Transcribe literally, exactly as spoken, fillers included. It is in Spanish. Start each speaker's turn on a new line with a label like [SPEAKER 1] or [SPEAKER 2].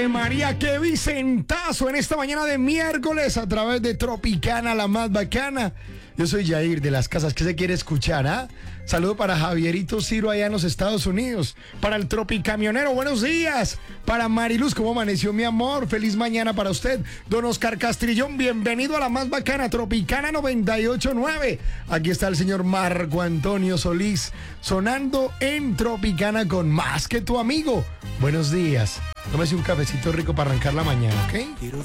[SPEAKER 1] Ave María, qué vicentazo en esta mañana de miércoles a través de Tropicana, la más bacana. Yo soy Jair de las Casas, ¿qué se quiere escuchar? ¿Ah? Saludo para Javierito Ciro allá en los Estados Unidos. Para el Tropicamionero, buenos días. Para Mariluz, ¿cómo amaneció mi amor? Feliz mañana para usted. Don Oscar Castrillón, bienvenido a la más bacana, Tropicana noventa y ocho punto nueve. Aquí está el señor Marco Antonio Solís, sonando en Tropicana con Más que tu amigo. Buenos días. Tómese un cafecito rico para arrancar la mañana, ¿ok?